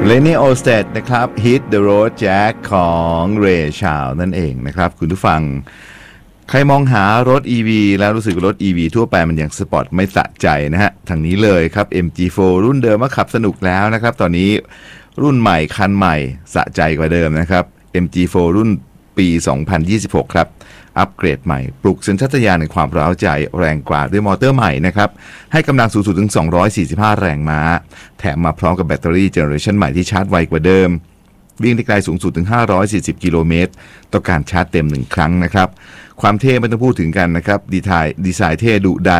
Lenny Osted นะครับ Hit the Road Jack ของ Ray Charles นั่นเองนะครับคุณผู้ฟังใครมองหารถ EV แล้วรู้สึกรถ EV ทั่วไปมันยังสปอร์ตไม่สะใจนะฮะทางนี้เลยครับ MG4 รุ่นเดิมมาขับสนุกแล้วนะครับตอนนี้รุ่นใหม่คันใหม่สะใจกว่าเดิมนะครับ MG4 รุ่นปี 2026 ครับอัปเกรดใหม่ปลุกสัญชาตญาณในความร้าวใจแรงกว่าด้วยมอเตอร์ใหม่นะครับให้กำลังสูงสุดถึง245แรงม้าแถมมาพร้อมกับแบตเตอรี่เจเนอเรชันใหม่ที่ชาร์จไวกว่าเดิมวิ่งได้ไกลสูงสุดถึง540กิโลเมตรต่อการชาร์จเต็ม1ครั้งนะครับความเท่ไม่ต้องพูดถึงกันนะครับดีไซน์เท่ดุดัน